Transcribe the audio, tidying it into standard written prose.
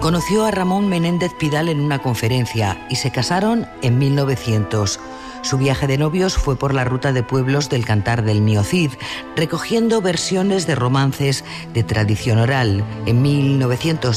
Conoció a Ramón Menéndez Pidal en una conferencia y se casaron en 1900. Su viaje de novios fue por la ruta de pueblos del Cantar del Mío Cid, recogiendo versiones de romances de tradición oral. En 1900